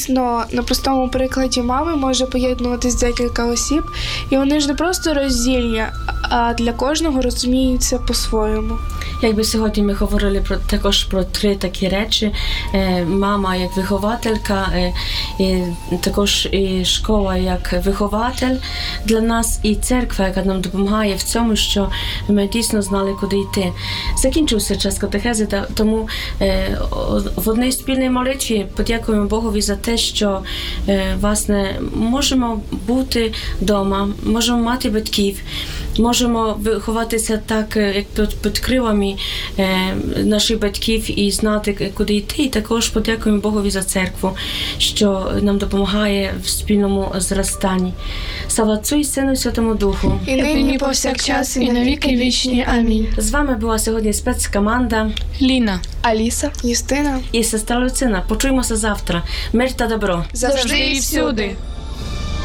дійсно на простому прикладі мами може поєднуватись декілька осіб, і вони ж не просто роздільні, а для кожного розуміються по-своєму. Якби сьогодні ми говорили також про 3 такі речі. Мама як вихователька, і також і школа як вихователь для нас, і церква, яка нам допомагає в цьому, що ми дійсно знали, куди йти. Закінчився час катехези, тому в одній спільній молитві подякуємо Богові за те, що власне можемо бути вдома, можемо мати батьків, можемо виховатися так, як під крилами наших батьків і знати, куди йти. І також подякуємо Богові за церкву, що нам допомагає в спільному зростанні. Слава Отцю і Сину і Святому Духу. І нині повсякчас і на віки вічні. Амінь. З вами була сьогодні спецкоманда Ліна, Аліса, Юстина і сестра Люцина. Почуємося завтра. Мир та добро. завжди завжди і всюди.